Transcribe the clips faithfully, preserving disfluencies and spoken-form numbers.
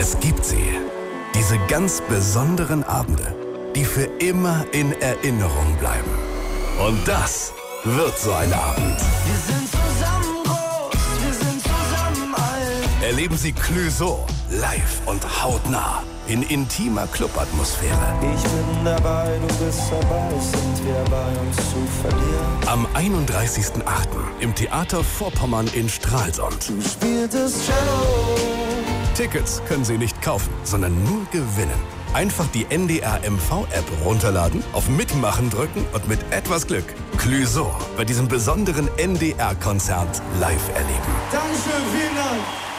Es gibt sie. Diese ganz besonderen Abende, die für immer in Erinnerung bleiben. Und das wird so ein Abend. Wir sind zusammen groß, wir sind zusammen alt. Erleben Sie Clouseau live und hautnah in intimer Clubatmosphäre. Ich bin dabei, du bist dabei, sind wir bei uns zu verlieren. Am einunddreißigsten achten im Theater Vorpommern in Stralsund. Du spieltest Cello. Tickets können Sie nicht kaufen, sondern nur gewinnen. Einfach die N D R M V-App runterladen, auf Mitmachen drücken und mit etwas Glück Clouseau bei diesem besonderen N D R-Konzert live erleben. Dankeschön, vielen Dank.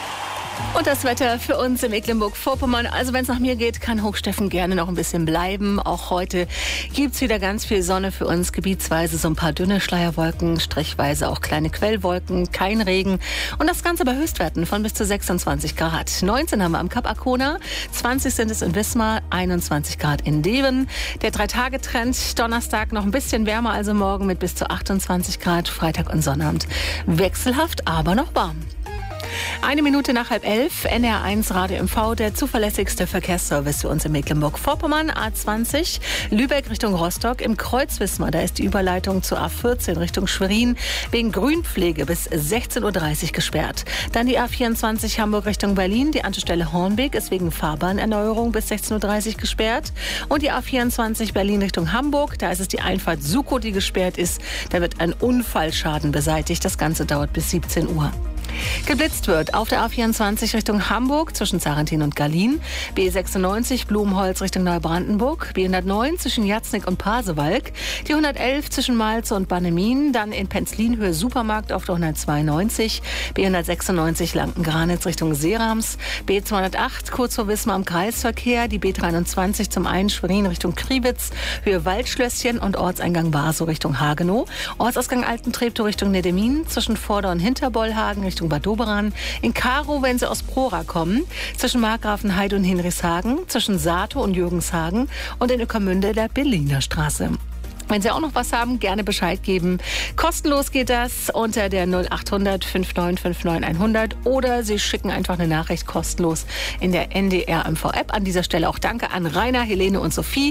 Und das Wetter für uns in Mecklenburg-Vorpommern. Also wenn es nach mir geht, kann Hochsteffen gerne noch ein bisschen bleiben. Auch heute gibt's wieder ganz viel Sonne für uns. Gebietsweise so ein paar dünne Schleierwolken, strichweise auch kleine Quellwolken, kein Regen. Und das Ganze bei Höchstwerten von bis zu sechsundzwanzig Grad. neunzehn haben wir am Kap Arkona, zwanzig sind es in Wismar, einundzwanzig Grad in Deven. Der Drei-Tage-Trend, Donnerstag noch ein bisschen wärmer als morgen mit bis zu achtundzwanzig Grad. Freitag und Sonnabend wechselhaft, aber noch warm. Eine Minute nach halb elf, N R eins Radio M V, der zuverlässigste Verkehrsservice für uns in Mecklenburg-Vorpommern. A zwanzig, Lübeck Richtung Rostock, im Kreuz Wismar, da ist die Überleitung zur A vierzehn Richtung Schwerin wegen Grünpflege bis sechzehn Uhr dreißig gesperrt. Dann die A vierundzwanzig Hamburg Richtung Berlin, die Anschlussstelle Hornbeck ist wegen Fahrbahnerneuerung bis sechzehn Uhr dreißig gesperrt. Und die A vierundzwanzig Berlin Richtung Hamburg, da ist es die Einfahrt Sukow, die gesperrt ist. Da wird ein Unfallschaden beseitigt. Das Ganze dauert bis siebzehn Uhr. Geblitzt wird auf der A vierundzwanzig Richtung Hamburg zwischen Sarrentin und Gallien, B sechsundneunzig Blumenholz Richtung Neubrandenburg, B hundertneun zwischen Jatznick und Pasewalk, die hundertelf zwischen Malze und Bannemin, dann in Penzlin Höhe Supermarkt auf der hundertzweiundneunzig, B hundertsechsundneunzig Lanken-Granitz Richtung Seerams, B zweihundertacht kurz vor Wismar im Kreisverkehr, die B dreiundzwanzig zum einen Schwerin Richtung Kriwitz, Höhe Waldschlösschen und Ortseingang Barsow Richtung Hagenow, Ortsausgang Altentreptow Richtung Nedemin, zwischen Vorder- und Hinterbollhagen Richtung Bad Doberan, in Karow, wenn Sie aus Prora kommen, zwischen Markgrafenheide und Hinrichshagen, zwischen Saato und Jürgenshagen und in Ueckermünde der Berliner Straße. Wenn Sie auch noch was haben, gerne Bescheid geben. Kostenlos geht das unter der null achthundert neunundfünfzig neunundfünfzig hundert oder Sie schicken einfach eine Nachricht kostenlos in der N D R M V-App. An dieser Stelle auch danke an Rainer, Helene und Sophie.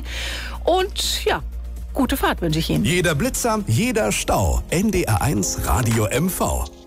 Und ja, gute Fahrt wünsche ich Ihnen. Jeder Blitzer, jeder Stau. N D R eins Radio M V.